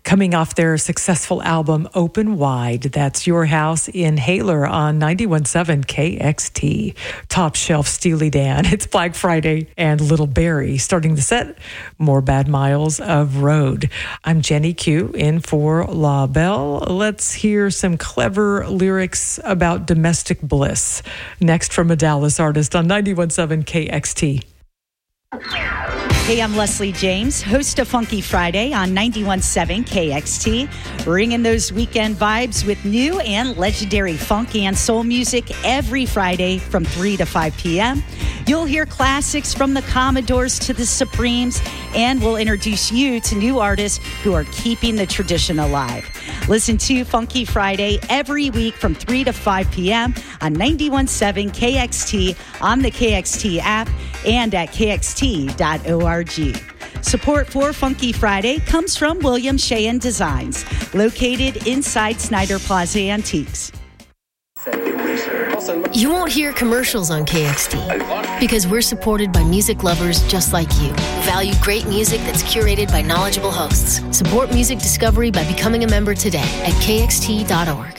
coming off their successful album Open Wide. That's Your House in Haler on 91.7 KXT. Top Shelf Steely Dan. It's Black Friday and Little Barry starting the set. More Bad Miles of Road. I'm Jenny Q in for La Belle. Let's hear some clever lyrics about domestic bliss. Next from a Dallas artist on 91.7 KXT. Hey, I'm Leslie James, host of Funky Friday on 91.7 KXT, bringing those weekend vibes with new and legendary funk and soul music every Friday from 3 to 5 p.m. You'll hear classics from the Commodores to the Supremes, and we'll introduce you to new artists who are keeping the tradition alive. Listen to Funky Friday every week from 3 to 5 p.m. on 91.7 KXT, on the KXT app, and at kxt.org. Support for Funky Friday comes from William Sheehan Designs, located inside Snyder Plaza Antiques. You won't hear commercials on KXT because we're supported by music lovers just like you who value great music that's curated by knowledgeable hosts. Support music discovery by becoming a member today at kxt.org.